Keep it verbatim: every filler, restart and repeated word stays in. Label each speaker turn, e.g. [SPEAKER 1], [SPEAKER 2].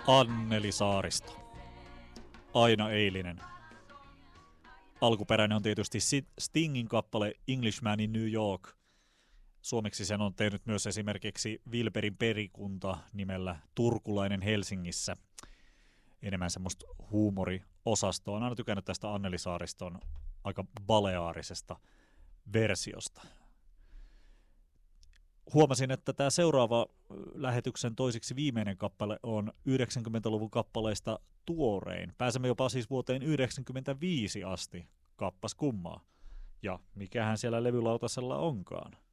[SPEAKER 1] Anneli Saaristo. Aina eilinen. Alkuperäinen on tietysti Stingin kappale Englishman in New York. Suomeksi sen on tehnyt myös esimerkiksi Vilperin perikunta nimellä Turkulainen Helsingissä. Enemmän semmoista huumoriosastoa. Olen aina tykännyt tästä Anneli Saariston aika baleaarisesta versiosta. Huomasin, että tämä seuraava lähetyksen toisiksi viimeinen kappale on yhdeksänkymmentäluvun kappaleista tuorein. Pääsemme jopa siis vuoteen yhdeksänkymmentäviisi asti, kappas kummaa. Ja mikähän siellä levylautasella onkaan.